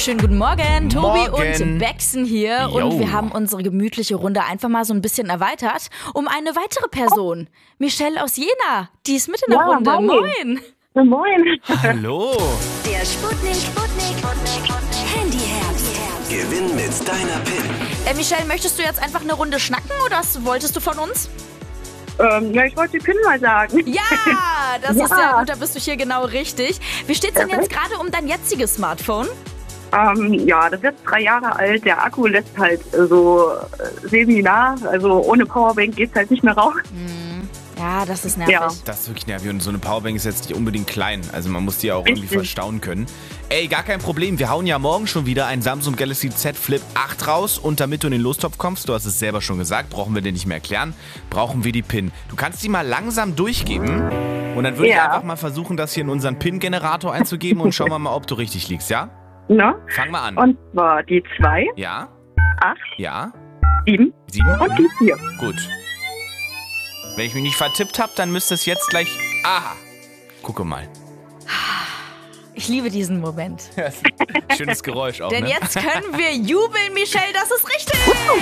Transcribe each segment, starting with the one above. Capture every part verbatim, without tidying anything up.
Schönen guten Morgen, Tobi Morgen. und Bexen hier. Jo. Und wir haben unsere gemütliche Runde einfach mal so ein bisschen erweitert um eine weitere Person. Michelle aus Jena, die ist mit in der Ja, Runde. hi. Moin. Moin. Hallo. Der Sputnik, Sputnik, Handyherz. Gewinn mit deiner P I N. Äh, Michelle, möchtest du jetzt einfach eine Runde schnacken oder was wolltest du von uns? Ähm, ja, ich wollte die P I N mal sagen. Ja, das Ja. ist sehr gut, da bist du hier genau richtig. Wie steht's denn jetzt gerade um dein jetziges Smartphone? Ähm, ja, das ist jetzt drei Jahre alt. Der Akku lässt halt äh, so äh, semi nach. Also ohne Powerbank geht's halt nicht mehr raus. Ja, das ist nervig. Ja. Das ist wirklich nervig und so eine Powerbank ist jetzt nicht unbedingt klein. Also man muss die ja auch irgendwie Richtig. verstauen können. Ey, gar kein Problem. Wir hauen ja morgen schon wieder ein Samsung Galaxy Z Flip acht raus. Und damit du in den Lostopf kommst, du hast es selber schon gesagt, brauchen wir dir nicht mehr erklären, brauchen wir die P I N. Du kannst die mal langsam durchgeben. Und dann würde ich Ja. einfach mal versuchen, das hier in unseren P I N-Generator einzugeben und schauen wir mal, ob du richtig liegst, ja? Ne? Fang mal an. Und zwar die zwei, Ja? acht, Ja? sieben Sieben? und die vier. Gut. Wenn ich mich nicht vertippt habe, dann müsste es jetzt gleich... Aha. Gucke mal. Ich liebe diesen Moment. Schönes Geräusch auch, Denn ne? jetzt können wir jubeln, Michelle, das ist richtig!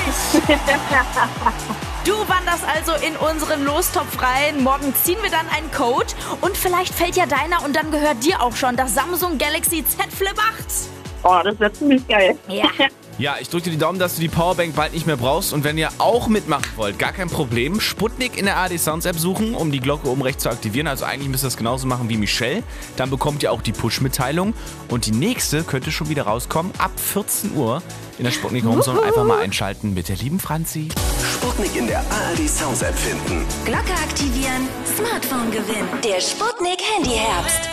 Du wanderst also in unseren Lostopf rein. Morgen ziehen wir dann einen Code und vielleicht fällt ja deiner und dann gehört dir auch schon das Samsung Galaxy Z Flip acht. Oh, das wäre ziemlich geil. Ja. Ja, ich drücke dir die Daumen, dass du die Powerbank bald nicht mehr brauchst. Und wenn ihr auch mitmachen wollt, gar kein Problem. Sputnik in der A R D Sounds App suchen, um die Glocke oben rechts zu aktivieren. Also eigentlich müsst ihr das genauso machen wie Michelle. Dann bekommt ihr auch die Push-Mitteilung. Und die nächste könnte schon wieder rauskommen ab vierzehn Uhr in der Sputnik Homezone. Einfach mal einschalten mit der lieben Franzi. Sputnik in der A R D Sounds App finden. Glocke aktivieren, Smartphone gewinnen. Der Sputnik Handyherbst.